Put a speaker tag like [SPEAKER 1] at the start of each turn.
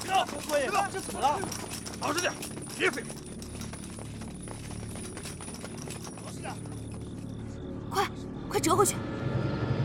[SPEAKER 1] 作业，这怎么了？
[SPEAKER 2] 老实点，别废话。
[SPEAKER 3] 快折回去！